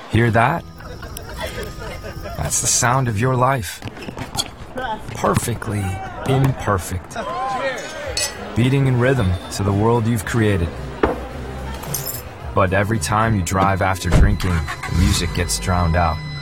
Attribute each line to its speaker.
Speaker 1: Hear that? That's the sound of your life. Perfectly imperfect. Beating in rhythm to the world you've created. But every time you drive after drinking, the music gets drowned out.